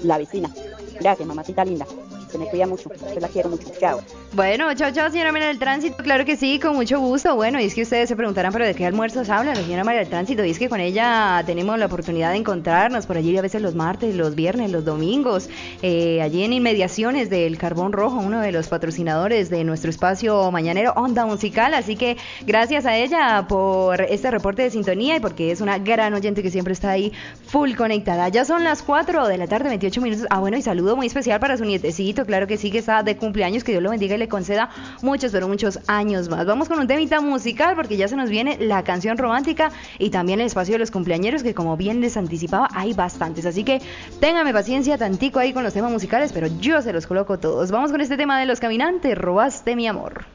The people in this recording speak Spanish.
la vecina. Gracias, mamacita linda. Se me cuida mucho. Yo la quiero mucho. Chao. Bueno, chao, chao, señora María del Tránsito, claro que sí, con mucho gusto. Bueno, y es que ustedes se preguntarán, pero ¿de qué almuerzos habla la señora María del Tránsito? Y es que con ella tenemos la oportunidad de encontrarnos por allí a veces los martes, los viernes, los domingos, allí en inmediaciones del Carbón Rojo, uno de los patrocinadores de nuestro espacio mañanero Onda Musical. Así que gracias a ella por este reporte de sintonía y porque es una gran oyente que siempre está ahí full conectada. Ya son las 4 de la tarde, 28 minutos. Ah, bueno, y saludo muy especial para su nietecito, claro que sí, que está de cumpleaños, que Dios lo bendiga y le conceda muchos, pero muchos años más. Vamos con un temita musical porque ya se nos viene la canción romántica y también el espacio de los cumpleañeros, que como bien les anticipaba, hay bastantes. Así que téngame paciencia tantico ahí con los temas musicales, pero yo se los coloco todos. Vamos con este tema de Los Caminantes, Robaste mi amor.